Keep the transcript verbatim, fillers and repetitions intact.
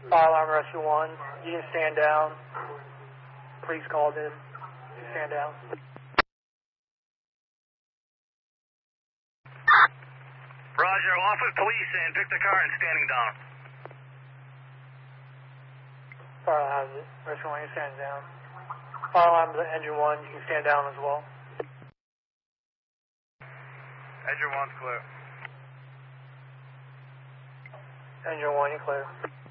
Fire alarm rescue one, you can stand down. Police called in. You can stand down. Roger, off with police and pick the car and standing down. Fire alarm rescue one, you stand down. Fire alarm engine one, you can stand down as well. Engine one's clear. Engine one, you're clear.